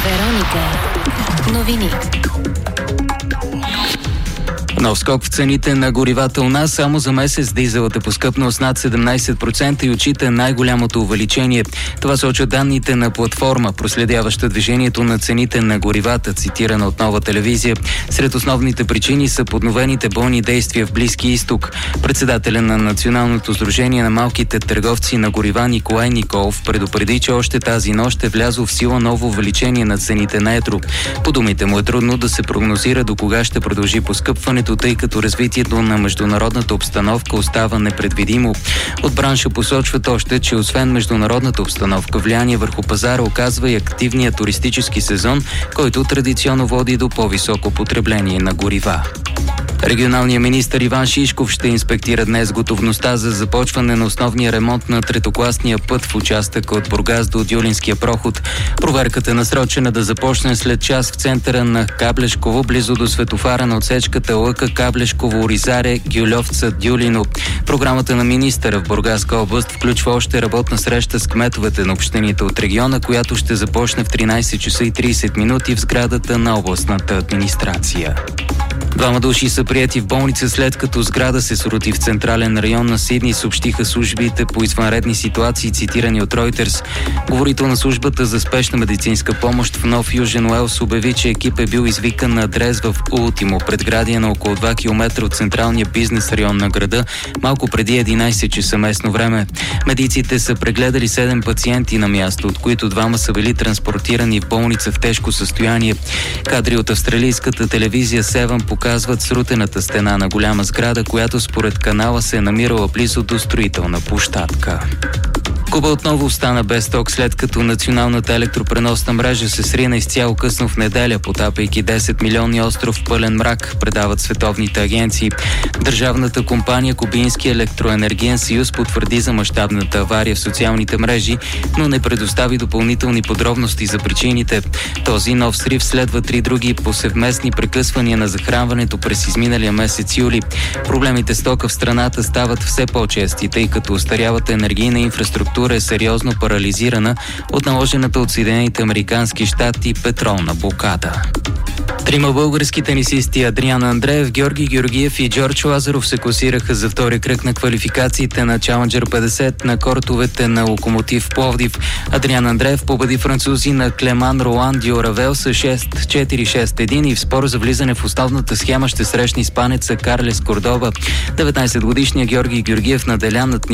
Вероника. Новини. Нов скок в цените на горивата у нас. Само за месец дизелът е поскъпнал с над 17% и отчита най-голямото увеличение. Това сочат данните на платформа, проследяваща движението на цените на горивата, цитирана от Нова телевизия. Сред основните причини са подновените бойни действия в Близки изток. Председателя на Националното сдружение на малките търговци на горива Николай Николов предупреди, че още тази нощ е влязло в сила ново увеличение на цените на едро. По думите му е трудно да се прогнозира до кога ще продължи поскъпването, тъй като развитието на международната обстановка остава непредвидимо. От бранша посочват още, че освен международната обстановка, влияние върху пазара оказва и активният туристически сезон, който традиционно води до по-високо потребление на горива. Регионалният министър Иван Шишков ще инспектира днес готовността за започване на основния ремонт на третокласния път в участъка от Бургас до Дюлинския проход. Проверката е насрочена да започне след час в центъра на Каблешково, близо до светофара на отсечката Лъка Каблешково, Оризаре, Гюльовца, Дюлино. Програмата на министъра в Бургаска област включва още работна среща с кметовете на общините от региона, която ще започне в 13 часа и 30 минути в сградата на областната администрация. 2 души са приети в болница, след като сграда се срути в централен район на Сидни, съобщиха службите по извънредни ситуации, цитирани от Reuters. Говорител на службата за спешна медицинска помощ в Нов Южен Уелс обяви, че екип е бил извикан на адрес в Ултимо, предградие на около 2 км от централния бизнес район на града, малко преди 11 часа местно време. Медиците са прегледали 7 пациенти на място, от които 2 са били транспортирани в болница в тежко състояние. Кадри от австралийската телевизия Seven показват срутената стена на голяма сграда, която според канала се е намирала близо до строителна площадка. Куба отново остана без ток, след като националната електропреносна мрежа се срина изцяло късно в неделя, потапяйки 10 милионни остров в пълен мрак, предават световните агенции. Държавната компания Кубински електроенергиен съюз потвърди за мащабната авария в социалните мрежи, но не предостави допълнителни подробности за причините. Този нов срив следва 3 други повсеместни прекъсвания на захранването през изминалия месец юли. Проблемите с тока в страната стават все по-чести, тъй като остарялата енергийна инфраструктура е сериозно парализирана от наложената от Съединените американски щати петролна блокада. 3 български тенисисти Адриан Андреев, Георги Георгиев и Джордж Лазаров се класираха за втори кръг на квалификациите на Challenger 50 на кортовете на Локомотив Пловдив. Адриан Андреев победи французи на Клеман Ролан Дюравел с 6-4-6-1 и в спор за влизане в основната схема ще срещне испанеца Карлес Кордоба. 19-годишният Георги Георгиев наделя над